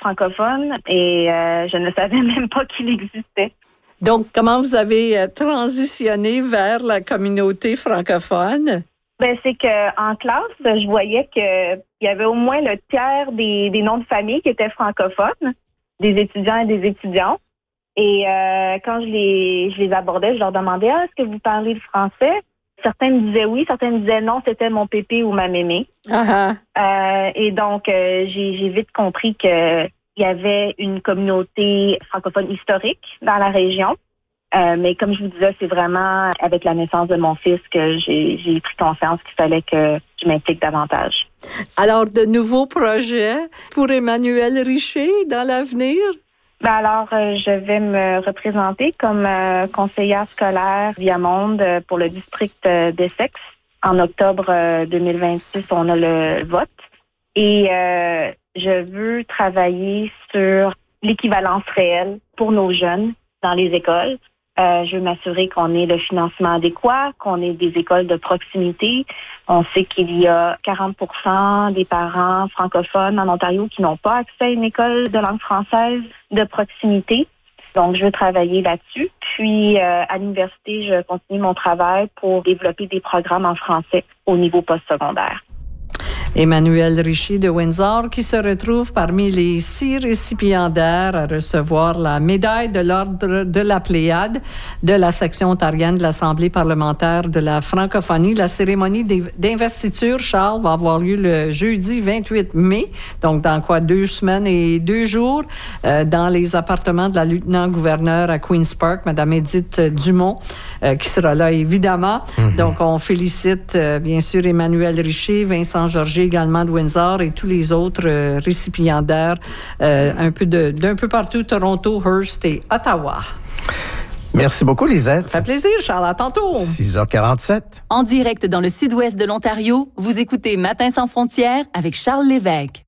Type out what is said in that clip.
francophone et je ne savais même pas qu'il existait. Donc, comment vous avez transitionné vers la communauté francophone? C'est qu'en classe, je voyais qu'il y avait au moins le tiers des noms de famille qui étaient francophones, des étudiants et des étudiantes. Et quand je les abordais, je leur demandais « Ah, est-ce que vous parlez le français? » Certains me disaient oui, certains me disaient non, c'était mon pépé ou ma mémé. Et donc, j'ai vite compris qu'il y avait une communauté francophone historique dans la région. Mais comme je vous disais, c'est vraiment avec la naissance de mon fils que j'ai pris conscience qu'il fallait que je m'implique davantage. Alors, de nouveaux projets pour Emmanuelle Richer dans l'avenir? Alors, je vais me représenter comme conseillère scolaire Viamonde pour le district d'Essex. En octobre 2026, on a le vote. Et je veux travailler sur l'équivalence réelle pour nos jeunes dans les écoles. Je veux m'assurer qu'on ait le financement adéquat, qu'on ait des écoles de proximité. On sait qu'il y a 40% des parents francophones en Ontario qui n'ont pas accès à une école de langue française de proximité. Donc, je veux travailler là-dessus. Puis, à l'université, je continue mon travail pour développer des programmes en français au niveau postsecondaire. Emmanuelle Richer de Windsor, qui se retrouve parmi les 6 récipiendaires à recevoir la médaille de l'Ordre de la Pléiade de la section ontarienne de l'Assemblée parlementaire de la francophonie. La cérémonie d'investiture, Charles, va avoir lieu le jeudi 28 mai, donc dans 2 semaines et 2 jours, dans les appartements de la lieutenant-gouverneur à Queen's Park, Mme Édith Dumont, qui sera là, évidemment. Donc, on félicite, bien sûr, Emmanuelle Richer, Vincent Georgier, également de Windsor et tous les autres récipiendaires d'un peu partout, Toronto, Hearst et Ottawa. Merci beaucoup, Lisette. Ça fait plaisir, Charles. À tantôt. 6h47. En direct dans le sud-ouest de l'Ontario, vous écoutez Matin sans frontières avec Charles Lévesque.